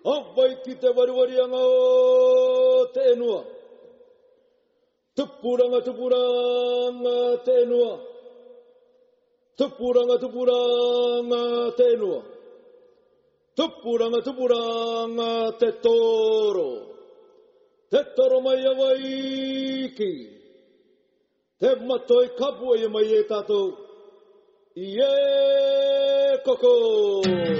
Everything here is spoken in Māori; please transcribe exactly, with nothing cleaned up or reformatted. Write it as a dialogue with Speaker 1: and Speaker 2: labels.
Speaker 1: Awai ki te wariwarianga o te enua. Tupuranga tupuranga te enua. Tupuranga tupuranga te enua. Tupuranga tupuranga te toro. Te toro mai awai ki. Te matoi kapu e mai e tātou. I e koko.